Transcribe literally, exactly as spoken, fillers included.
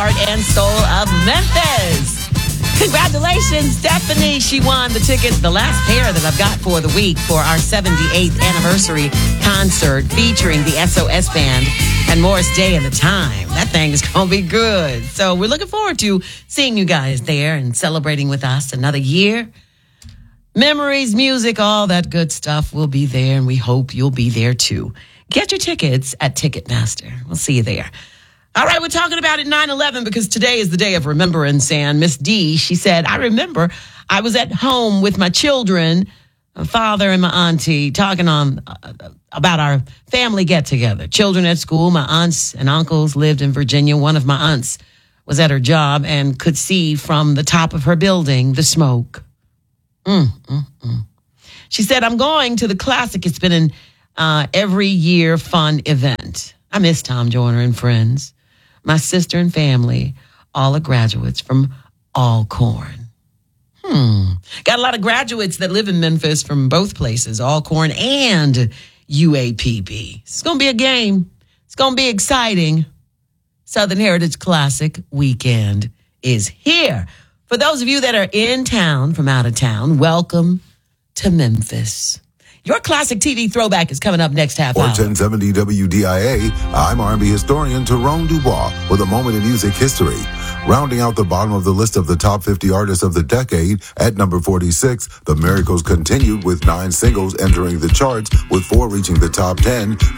heart and soul of Memphis. Congratulations, Stephanie. She won the ticket, the last pair that I've got for the week for our seventy-eighth anniversary concert featuring the S O S Band and Morris Day and the Time. That thing is going to be good. So we're looking forward to seeing you guys there and celebrating with us another year. Memories, music, all that good stuff will be there, and we hope you'll be there too. Get your tickets at Ticketmaster. We'll see you there. All right, we're talking about it nine eleven because today is the day of remembrance. And Miss D, she said, I remember I was at home with my children, my father and my auntie, talking on uh, about our family get-together. Children at school, my aunts and uncles lived in Virginia. One of my aunts was at her job and could see from the top of her building the smoke. Mm, mm, mm. She said, I'm going to the Classic. It's been an uh, every year fun event. I miss Tom Joyner and friends. My sister and family, all are graduates from Alcorn. Hmm. Got a lot of graduates that live in Memphis from both places, Alcorn and U A P B. It's going to be a game. It's going to be exciting. Southern Heritage Classic weekend is here. For those of you that are in town from out of town, welcome to Memphis. Your Classic T V Throwback is coming up next half hour. ten seventy W D I A, I'm R and B historian Tyrone Dubois with a moment in music history. Rounding out the bottom of the list of the top fifty artists of the decade, at number forty-six, The Miracles continued with nine singles entering the charts, with four reaching the top ten.